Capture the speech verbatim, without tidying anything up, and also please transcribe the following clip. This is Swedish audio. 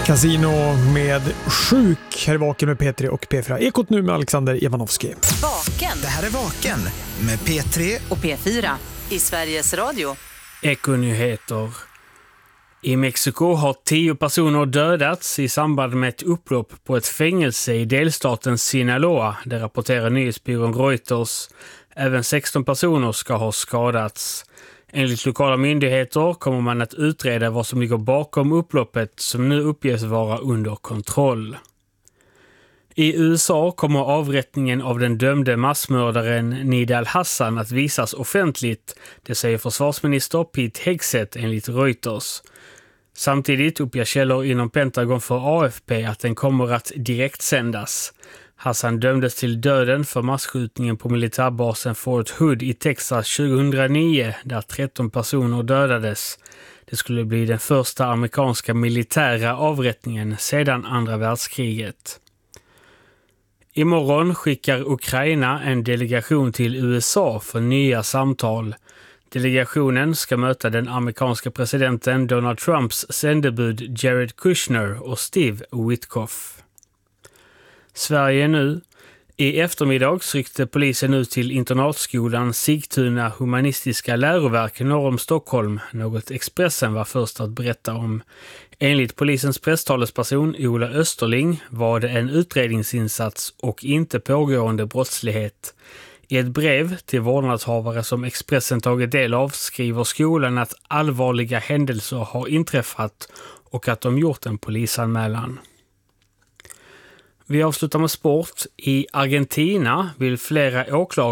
Casino med Sjuk. Här är Vaken med P tre och P fyra. Ekot nu med Alexander Ivanovski. Vaken. Det här är Vaken med P tre och P fyra i Sveriges Radio. Ekonyheter. I Mexiko har tio personer dödats i samband med ett upplopp på ett fängelse i delstaten Sinaloa. Det rapporterar nyhetsbyrån Reuters. Även sexton personer ska ha skadats. Enligt lokala myndigheter kommer man att utreda vad som ligger bakom upploppet som nu uppges vara under kontroll. I U S A kommer avrättningen av den dömde massmördaren Nidal Hassan att visas offentligt, det säger försvarsminister Pete Hegseth enligt Reuters. Samtidigt uppger källor inom Pentagon för A F P att den kommer att direkt sändas. Hassan dömdes till döden för massskjutningen på militärbasen Fort Hood i Texas tjugohundranio där tretton personer dödades. Det skulle bli den första amerikanska militära avrättningen sedan andra världskriget. Imorgon skickar Ukraina en delegation till U S A för nya samtal. Delegationen ska möta den amerikanska presidenten Donald Trumps sändebud Jared Kushner och Steve Witkoff. Sverige nu. I eftermiddag ryckte polisen ut till internatskolan Sigtuna humanistiska läroverk norr om Stockholm, något Expressen var först att berätta om. Enligt polisens presstalesperson Ola Österling var det en utredningsinsats och inte pågående brottslighet. I ett brev till vårdnadshavare som Expressen tagit del av skriver skolan att allvarliga händelser har inträffat och att de gjort en polisanmälan. Vi avslutar med sport. I Argentina vill flera åklagare